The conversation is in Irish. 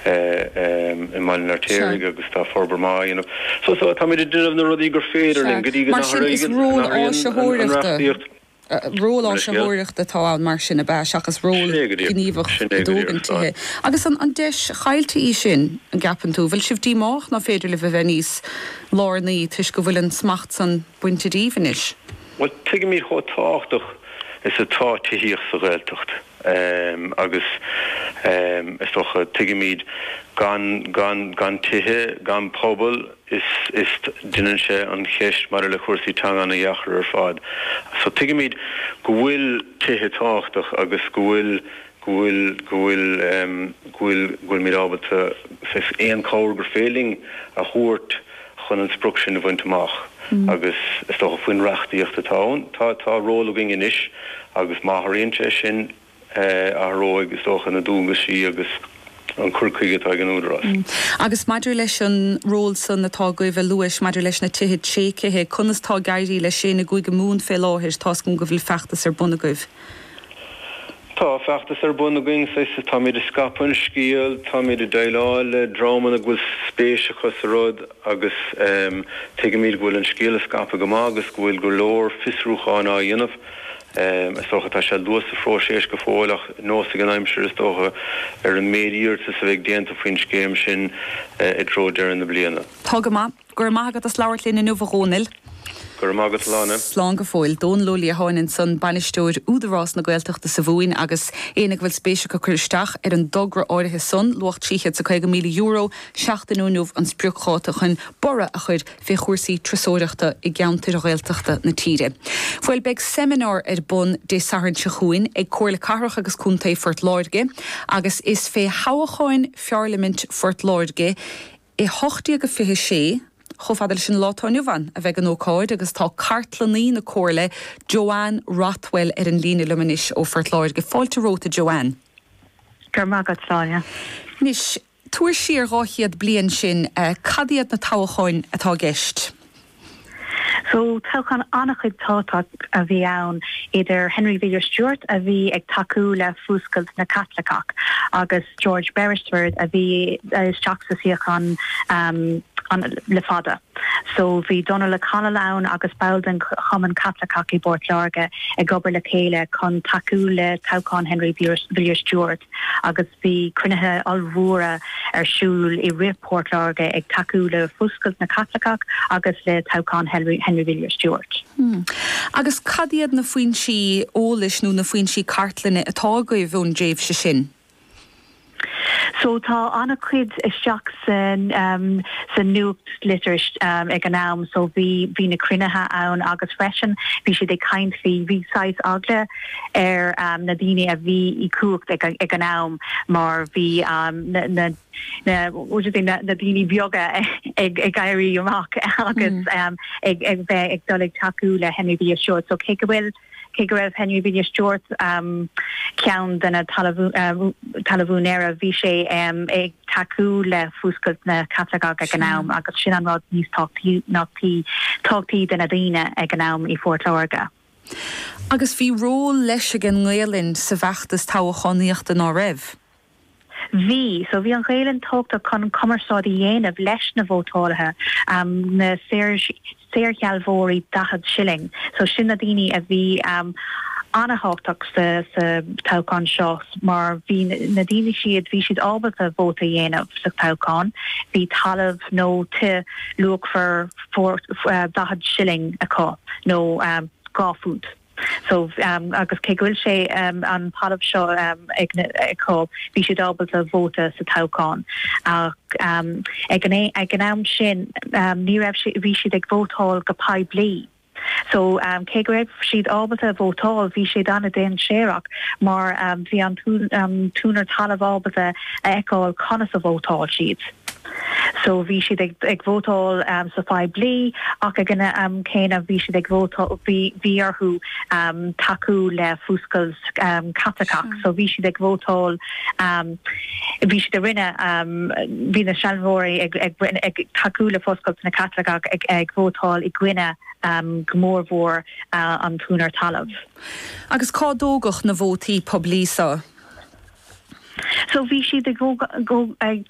in mal arteria agus tá forbar mai, you know. So tá mé dun na rudí gur féidir lin godi gan Ról á se hóireachta tá mar sin a b seachas ról gníomhach dógantíthe. Agus an deis chailte í sin an gapan tú, bhfuil sibh díach ná féidir le bheith níos lánaí tuis go bhfuil an smacht san buinte díhanis. Well, tuige mí chotáchtach is a tá tíhíoch sa réiltocht. Agus is toch tuige míid gan tithe, gan pobl is dinan se an cheist mar le chuirsaí tan an a dheachar fad. So tuige míid go bhfuil tithe táchtach agus go bhfuil míad ábalta fis éon cáir gur féling a thuairt chun an spruc sin a bhaint amach. Agus is toch a fuin rachtíochtta tá rólagin in isis agus maithríonte sin a róig is toch an a dúga sí agus an curcaige tá an údras. Agus maidir leis an ról san natá goibh luis maidir leis na tithe tsécathe chunas tá gairí le sin na gúige mún fé láthir tá gon go bhfuil feachtas ar buna goibh. Tá feachtas ar buna going sa tá mé de scapan scíal, tá mé de daileáil dráman a bhfuil spéise chus a rud agus tuige míad bhfuil an scíal a scapa go agus bhfuil go leor fisrúcháin á dhéanamh. Is toch tá se luas a fróséis go fólach nósa gan aimsir is toch ar an méíir sa bheith déanta faoin scéim sin i dro dear na bliana. Tá go gur mágad a sláirt lína nuhrónil. Slán go fóil dón lóí a háin san banisteúir údarrás na Gaeltachta sa bhuain agus éananig bhfuil spéise go chuisteach ar an dogra áirithe son lucht tríchéad sa €2,000 seachtainúnmh an spriúcháta chun bora a chuir fé chuirsaí tresóireachta i gceantar a Gaeltachta na tíre. Fuil beag seminar ar bun dé sahairn se chuin ag cóirla carach agus cúntaí Fort Láirge agus is fé haáin fearlamint Fort Láirge i 8:26 chofadal sin látáinniu bhain a bheith an ócáid agus tá cartlaní na cóirle Joanne Rothwell ar an lína lumanis ó Fort Láirge. Fáilte róta Joanne. Gur mágad Sáine. Nis túair siar ráchiad blian sin cadiad na táchaáin atá gist. So táchan annachchuid táta a bhí ann idir Henry Villiers Stewart a bhí ag taú le fúscailt na Cathlicach agus George Beresford a bhí isteach sa siochan an le fada. So bhí Donal le Conalaun agus Bowden chaman Cathlicach I Bort Láirge ag gobar le chéile chun taú le táchan Henry Villiers Stewart agus bhí crunethe almhóra ar siúl I rith Port Láirge ag taú le fúscailt na Cathlicach agus le táchan Henry Villiers Stewart. Agus cadiad na faoin si ólis nó na faoin si cartlanne atá go bhún déobh se sin. So tá annachcuid isteach san nuacht litir ag an am, so bhí na crunethe ann agus freisin bhí siad ag caint bhí sáis agla ar na daoine a bhí I cuacht ag an am mar bhí na daoine bheoga ag gaiirí amach agus ag bheith ag dul ag taú le Henry Villiers Stewart. So cé go bhfuil Henry Villiers Stewart ceann denna talabhún éire bhí sé ag taú le fúscailt na Cathlicach ag an am agus sin an rád níos táchtaí denna daoine ag an am I Fort Láirge. Agus bhí ról leis an ngéalinn sa bheachtas táchaíochta ná raibh. So bhí an ghéileann tógta chun cumarsáidí dhéanamh leis na bhótáilethe na séirchealmhóirí 10 shilling. So sin na daoine a bhí annaháchtach sa tácán seo mar bhí na daoine siad bhí siad ábalta bhóta dhéanamh sa tácán. Bhí talamh nó te luach for 10 shilling a cá nó gáfút. So agus cé gohfuil sé an talamh seo ag có bhí siad ábalta bhóta sa tácán. Ag an am sin ní raibh bhí siad ag bhótáil go paid bliain. So cé go raibh siad ábalta bhótáil bhí siad anna déan séireach mar bhí an túnar talamh ábalta eáil conas a bhótáil siad. So bhí siad ag bhótáil sa fáid bliain ach a gine céine bhí siad ag bhótáil bhí arthú taú le fúscailt Cathlicach. So bhí siad ag bhótáil bhí siad a rinne bhí na sealmhóirí ag taú le fúscailt na Cathlicach ag bhótáil I gcuine gomórmhór an túnar talamh. Agus cá dógach na bhótaí poblísa? So bhí siad ag